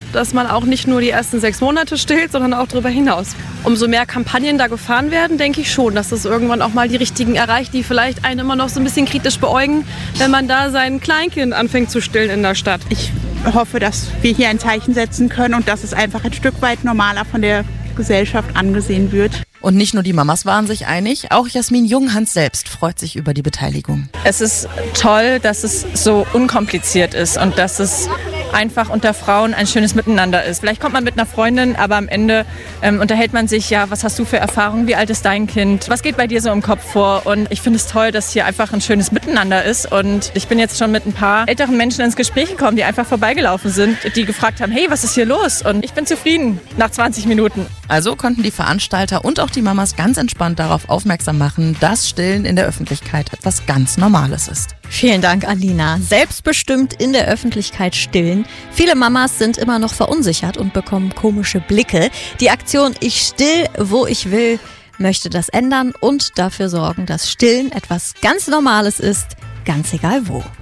dass man auch nicht nur die ersten 6 Monate stillt, sondern auch darüber hinaus. Umso mehr Kampagnen da gefahren werden, denke ich schon, dass das irgendwann auch mal die Richtigen erreicht, die vielleicht einen immer noch so ein bisschen kritisch beäugen, wenn man da sein Kleinkind anfängt zu stillen in der Stadt. Ich hoffe, dass wir hier ein Zeichen setzen können und dass es einfach ein Stück weit normaler von der Gesellschaft angesehen wird. Und nicht nur die Mamas waren sich einig, auch Jasmin Junghans selbst freut sich über die Beteiligung. Es ist toll, dass es so unkompliziert ist und dass es einfach unter Frauen ein schönes Miteinander ist. Vielleicht kommt man mit einer Freundin, aber am Ende unterhält man sich, ja, was hast du für Erfahrungen, wie alt ist dein Kind, was geht bei dir so im Kopf vor? Und ich finde es toll, dass hier einfach ein schönes Miteinander ist. Und ich bin jetzt schon mit ein paar älteren Menschen ins Gespräch gekommen, die einfach vorbeigelaufen sind, die gefragt haben, hey, was ist hier los? Und ich bin zufrieden nach 20 Minuten. Also konnten die Veranstalter und auch die Mamas ganz entspannt darauf aufmerksam machen, dass Stillen in der Öffentlichkeit etwas ganz Normales ist. Vielen Dank, Alina. Selbstbestimmt in der Öffentlichkeit stillen. Viele Mamas sind immer noch verunsichert und bekommen komische Blicke. Die Aktion Ich still, wo ich will, möchte das ändern und dafür sorgen, dass Stillen etwas ganz Normales ist, ganz egal wo.